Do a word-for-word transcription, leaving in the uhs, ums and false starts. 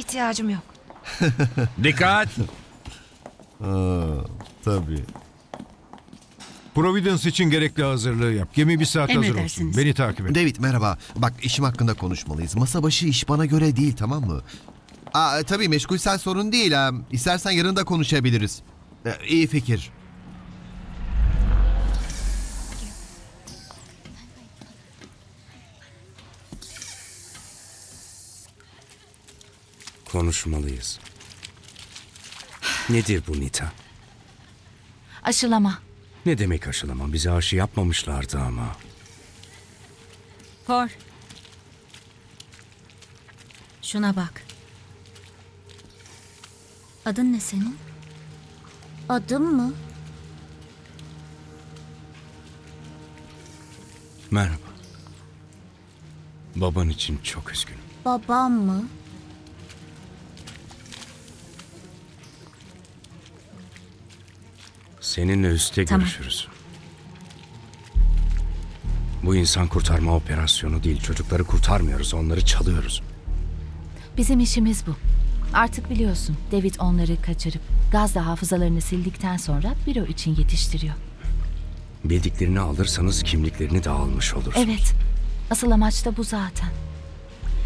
ihtiyacım yok. Dikkat! Aa, tabii. Providence için gerekli hazırlığı yap. Gemi bir saat hazır olsun. Emredersiniz. Beni takip et. David merhaba. Bak işim hakkında konuşmalıyız. Masa başı iş bana göre değil, tamam mı? Aa, tabii meşgulsen sorun değil. Ha. İstersen yarın da konuşabiliriz. Ee, iyi fikir. Konuşmalıyız. Nedir bu Nita? Aşılama. Ne demek aşılama? Bize aşı yapmamışlardı ama. Por. Şuna bak. Adın ne senin? Adım mı? Merhaba. Baban için çok üzgünüm. Babam mı? Seninle üstte Tamam. görüşürüz. Bu insan kurtarma operasyonu değil. Çocukları kurtarmıyoruz, onları çalıyoruz. Bizim işimiz bu. Artık biliyorsun, David onları kaçırıp gazla hafızalarını sildikten sonra büro için yetiştiriyor. Bildiklerini alırsanız kimliklerini de almış olursunuz. Evet, asıl amaç da bu zaten.